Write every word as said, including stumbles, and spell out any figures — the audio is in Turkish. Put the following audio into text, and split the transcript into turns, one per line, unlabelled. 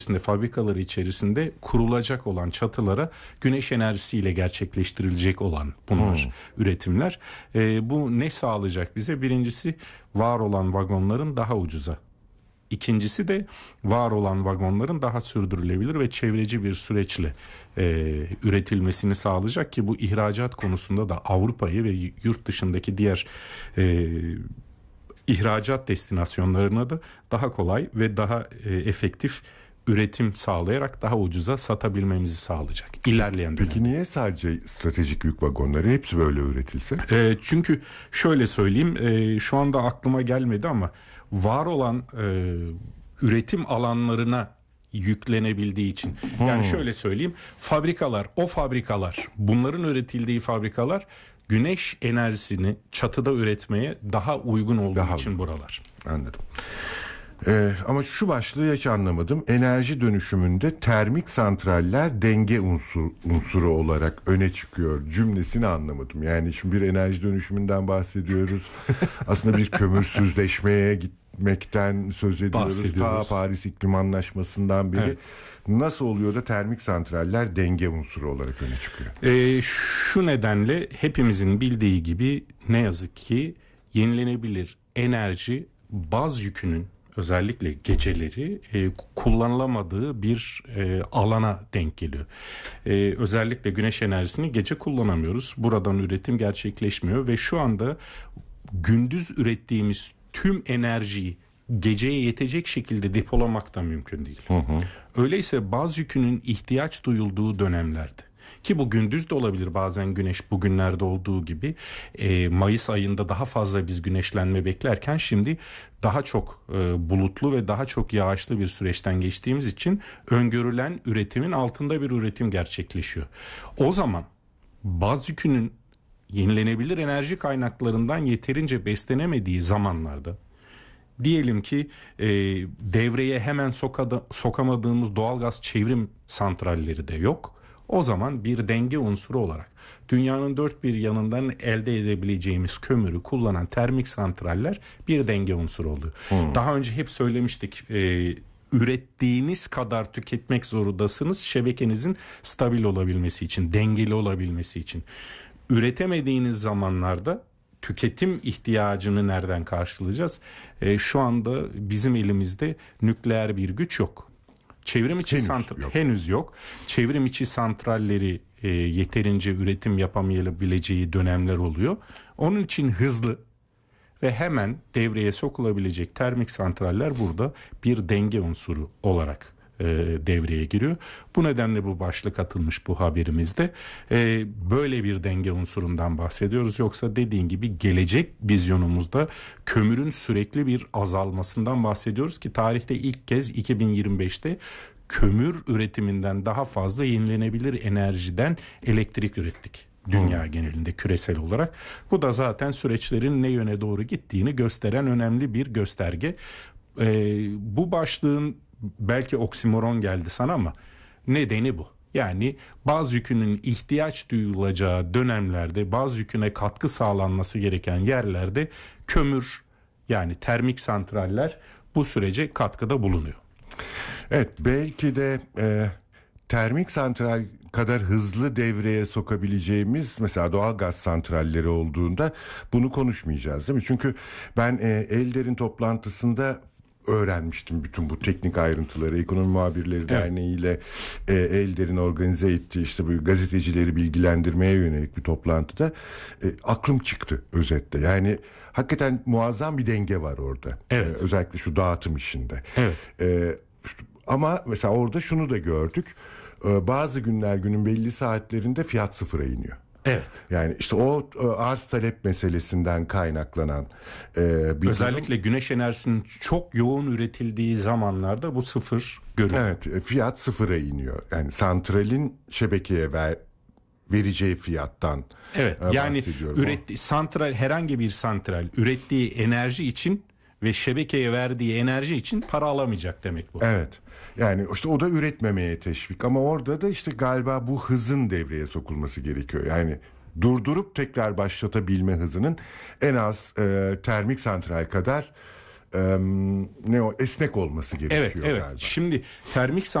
fabrikaları içerisinde kurulacak olan çatılara güneş enerjisiyle gerçekleştirilecek olan bunlar hmm. üretimler. E, bu ne sağlayacak bize? Birincisi, var olan vagonların daha ucuza. İkincisi de var olan vagonların daha sürdürülebilir ve çevreci bir süreçle e, üretilmesini sağlayacak ki bu ihracat konusunda da Avrupa'yı ve yurt dışındaki diğer e, ihracat destinasyonlarına da daha kolay ve daha e, efektif üretim sağlayarak daha ucuza satabilmemizi sağlayacak ilerleyen dönemde.
Peki niye sadece stratejik yük vagonları, hepsi böyle üretilse?
E, çünkü şöyle söyleyeyim, e, şu anda aklıma gelmedi ama var olan e, üretim alanlarına yüklenebildiği için. Hmm. Yani şöyle söyleyeyim, fabrikalar, o fabrikalar, bunların üretildiği fabrikalar güneş enerjisini çatıda üretmeye daha uygun olduğu daha için uygun. Buralar.
Anladım. Ee, ama şu başlığı hiç anlamadım. Enerji dönüşümünde termik santraller denge unsur, unsuru olarak öne çıkıyor cümlesini anlamadım. Yani şimdi bir enerji dönüşümünden bahsediyoruz. Aslında bir kömürsüzleşmeye gitmekten söz ediyoruz. Ta Paris İklim Anlaşması'ndan beri. Evet. Nasıl oluyor da termik santraller denge unsuru olarak öne çıkıyor?
Ee, şu nedenle hepimizin bildiği gibi ne yazık ki yenilenebilir enerji baz yükünün özellikle geceleri e, kullanılamadığı bir e, alana denk geliyor. E, özellikle güneş enerjisini gece kullanamıyoruz. Buradan üretim gerçekleşmiyor ve şu anda gündüz ürettiğimiz tüm enerjiyi geceye yetecek şekilde depolamak da mümkün değil. Hı hı. Öyleyse baz yükünün ihtiyaç duyulduğu dönemlerde, ki bu gündüz de olabilir, bazen güneş bugünlerde olduğu gibi e, Mayıs ayında daha fazla biz güneşlenme beklerken şimdi daha çok e, bulutlu ve daha çok yağışlı bir süreçten geçtiğimiz için öngörülen üretimin altında bir üretim gerçekleşiyor. O zaman baz yükünün yenilenebilir enerji kaynaklarından yeterince beslenemediği zamanlarda, diyelim ki e, devreye hemen sokada, sokamadığımız doğalgaz çevrim santralleri de yok. O zaman bir denge unsuru olarak dünyanın dört bir yanından elde edebileceğimiz kömürü kullanan termik santraller bir denge unsuru oluyor. Hmm. Daha önce hep söylemiştik, e, ürettiğiniz kadar tüketmek zorundasınız şebekenizin stabil olabilmesi için, dengeli olabilmesi için. Üretemediğiniz zamanlarda tüketim ihtiyacını nereden karşılayacağız? E, şu anda bizim elimizde nükleer bir güç yok. Çevrim içi henüz, santral, yok. henüz yok. Çevrim içi santralleri e, yeterince üretim yapamayabileceği dönemler oluyor. Onun için hızlı ve hemen devreye sokulabilecek termik santraller burada bir denge unsuru olarak e, devreye giriyor. Bu nedenle bu başlık atılmış bu haberimizde. E, böyle bir denge unsurundan bahsediyoruz. Yoksa dediğin gibi gelecek vizyonumuzda kömürün sürekli bir azalmasından bahsediyoruz ki tarihte ilk kez iki bin yirmi beşte kömür üretiminden daha fazla yenilenebilir enerjiden elektrik ürettik. Dünya hmm. genelinde küresel olarak. Bu da zaten süreçlerin ne yöne doğru gittiğini gösteren önemli bir gösterge. Ee, bu başlığın belki oksimoron geldi sana ama nedeni bu. Yani baz yükünün ihtiyaç duyulacağı dönemlerde, baz yüküne katkı sağlanması gereken yerlerde kömür, yani termik santraller bu sürece katkıda bulunuyor.
Evet, belki de e, termik santral kadar hızlı devreye sokabileceğimiz mesela doğalgaz santralleri olduğunda bunu konuşmayacağız, değil mi? Çünkü ben e, Elder'in toplantısında öğrenmiştim bütün bu teknik ayrıntıları. Ekonomi Muhabirleri evet. Derneği ile e, Elder'in organize ettiği işte bu gazetecileri bilgilendirmeye yönelik bir toplantıda e, aklım çıktı özetle. Yani hakikaten muazzam bir denge var orada. Evet. E, özellikle şu dağıtım işinde. Evet. E, ama mesela orada şunu da gördük. E, bazı günler günün belli saatlerinde fiyat sıfıra iniyor. Evet. Yani işte o arz talep meselesinden kaynaklanan e, bir
özellikle durum. Güneş enerjisinin çok yoğun üretildiği zamanlarda bu sıfır görülüyor.
Evet, fiyat sıfıra iniyor. Yani santralin şebekeye ver, vereceği fiyattan.
Evet. E, yani üretti, santral herhangi bir santral ürettiği enerji için ve şebekeye verdiği enerji için para alamayacak demek bu.
Evet. Yani işte o da üretmemeye teşvik ama orada da işte galiba bu hızın devreye sokulması gerekiyor. Yani durdurup tekrar başlatabilme hızının en az e, termik santral kadar e, ne o esnek olması gerekiyor
Evet, evet.
galiba.
Şimdi termik